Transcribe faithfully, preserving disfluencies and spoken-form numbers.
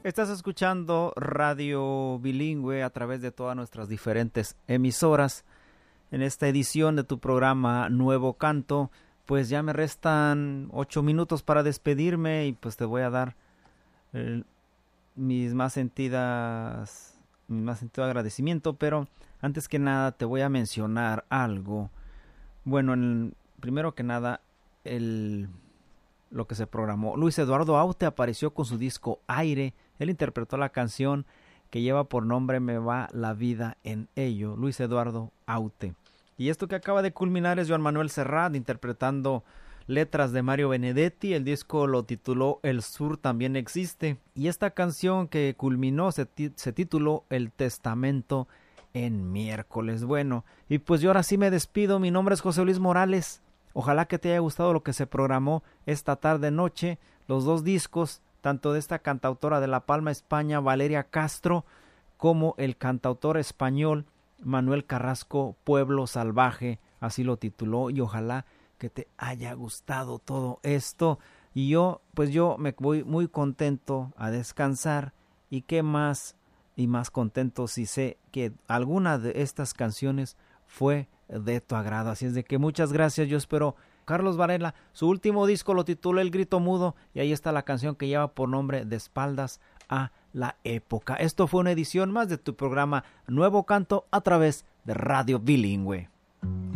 Estás escuchando Radio Bilingüe a través de todas nuestras diferentes emisoras. En esta edición de tu programa Nuevo Canto, pues ya me restan ocho minutos para despedirme y pues te voy a dar eh, mis más sentidas, mi más sentido agradecimiento, pero antes que nada te voy a mencionar algo. Bueno, en, primero que nada, el, lo que se programó. Luis Eduardo Aute apareció con su disco Aire. Él interpretó la canción que lleva por nombre Me va la vida en ello, Luis Eduardo Aute. Y esto que acaba de culminar es Joan Manuel Serrat interpretando letras de Mario Benedetti. El disco lo tituló El Sur también existe. Y esta canción que culminó se, ti- se tituló El Testamento en miércoles. Bueno, y pues yo ahora sí me despido. Mi nombre es José Luis Morales. Ojalá que te haya gustado lo que se programó esta tarde noche. Los dos discos, tanto de esta cantautora de La Palma, España, Valeria Castro, como el cantautor español Manuel Carrasco, Pueblo Salvaje, así lo tituló, y ojalá que te haya gustado todo esto. Y yo, pues yo me voy muy contento a descansar, y qué más y más contento si sé que alguna de estas canciones fue de tu agrado. Así es de que muchas gracias. Yo espero. Carlos Varela, su último disco lo titula El Grito Mudo, y ahí está la canción que lleva por nombre De Espaldas a la Época. Esto fue una edición más de tu programa Nuevo Canto a través de Radio Bilingüe.